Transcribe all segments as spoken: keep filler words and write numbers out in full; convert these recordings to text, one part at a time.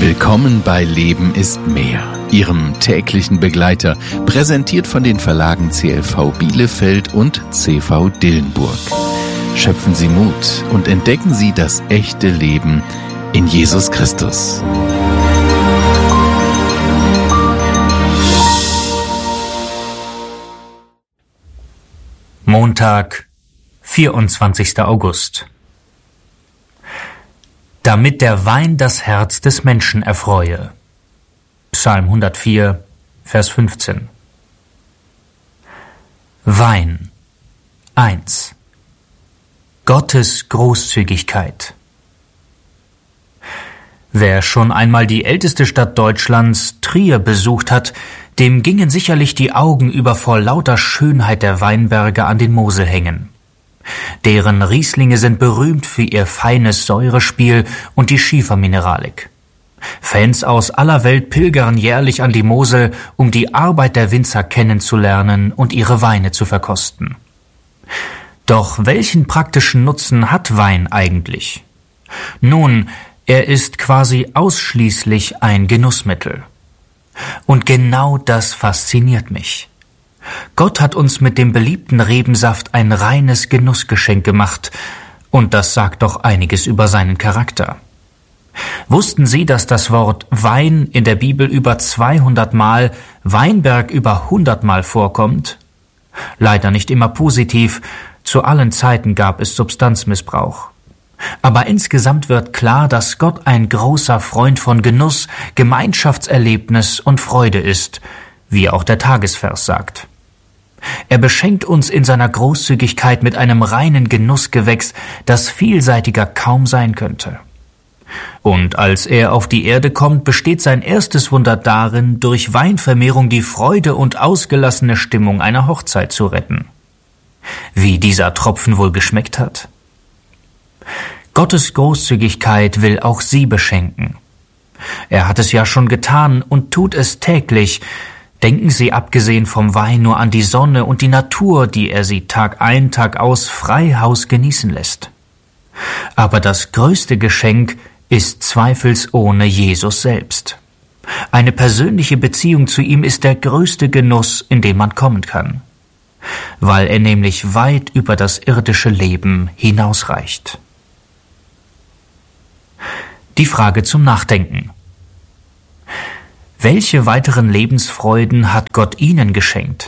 Willkommen bei Leben ist mehr, Ihrem täglichen Begleiter, präsentiert von den Verlagen C L V Bielefeld und C V Dillenburg. Schöpfen Sie Mut und entdecken Sie das echte Leben in Jesus Christus. Montag, vierundzwanzigster August. Damit der Wein das Herz des Menschen erfreue. Psalm hundertvier, Vers fünfzehn. Wein. eins. Gottes Großzügigkeit. Wer schon einmal die älteste Stadt Deutschlands, Trier, besucht hat, dem gingen sicherlich die Augen über vor lauter Schönheit der Weinberge an den Mosel hängen. Deren Rieslinge sind berühmt für ihr feines Säurespiel und die Schiefermineralik. Fans aus aller Welt pilgern jährlich an die Mosel, um die Arbeit der Winzer kennenzulernen und ihre Weine zu verkosten. Doch welchen praktischen Nutzen hat Wein eigentlich? Nun, er ist quasi ausschließlich ein Genussmittel. Und genau das fasziniert mich. Gott hat uns mit dem beliebten Rebensaft ein reines Genussgeschenk gemacht, und das sagt doch einiges über seinen Charakter. Wussten Sie, dass das Wort Wein in der Bibel über zweihundert Mal, Weinberg über hundert Mal vorkommt? Leider nicht immer positiv, zu allen Zeiten gab es Substanzmissbrauch. Aber insgesamt wird klar, dass Gott ein großer Freund von Genuss, Gemeinschaftserlebnis und Freude ist, wie auch der Tagesvers sagt. Er beschenkt uns in seiner Großzügigkeit mit einem reinen Genussgewächs, das vielseitiger kaum sein könnte. Und als er auf die Erde kommt, besteht sein erstes Wunder darin, durch Weinvermehrung die Freude und ausgelassene Stimmung einer Hochzeit zu retten. Wie dieser Tropfen wohl geschmeckt hat? Gottes Großzügigkeit will auch Sie beschenken. Er hat es ja schon getan und tut es täglich. Denken Sie abgesehen vom Wein nur an die Sonne und die Natur, die er Sie Tag ein, Tag aus frei Haus genießen lässt. Aber das größte Geschenk ist zweifelsohne Jesus selbst. Eine persönliche Beziehung zu ihm ist der größte Genuss, in den man kommen kann, weil er nämlich weit über das irdische Leben hinausreicht. Die Frage zum Nachdenken. Welche weiteren Lebensfreuden hat Gott Ihnen geschenkt?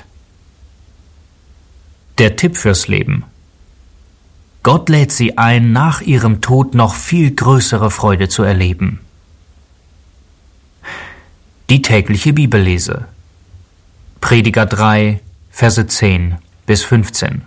Der Tipp fürs Leben. Gott lädt Sie ein, nach Ihrem Tod noch viel größere Freude zu erleben. Die tägliche Bibellese. Prediger drei, Verse zehn bis fünfzehn.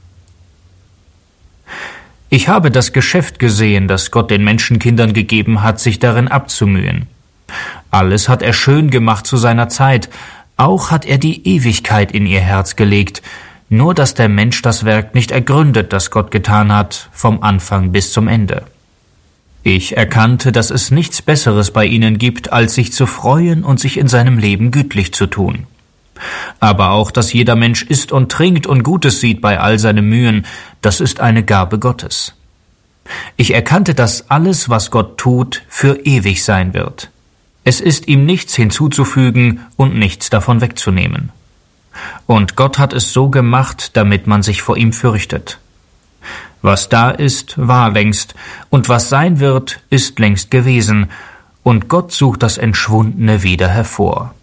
Ich habe das Geschäft gesehen, das Gott den Menschenkindern gegeben hat, sich darin abzumühen. Alles hat er schön gemacht zu seiner Zeit, auch hat er die Ewigkeit in ihr Herz gelegt, nur dass der Mensch das Werk nicht ergründet, das Gott getan hat, vom Anfang bis zum Ende. Ich erkannte, dass es nichts Besseres bei ihnen gibt, als sich zu freuen und sich in seinem Leben gütlich zu tun. Aber auch, dass jeder Mensch isst und trinkt und Gutes sieht bei all seinen Mühen, das ist eine Gabe Gottes. Ich erkannte, dass alles, was Gott tut, für ewig sein wird. Es ist ihm nichts hinzuzufügen und nichts davon wegzunehmen. Und Gott hat es so gemacht, damit man sich vor ihm fürchtet. Was da ist, war längst, und was sein wird, ist längst gewesen, und Gott sucht das Entschwundene wieder hervor.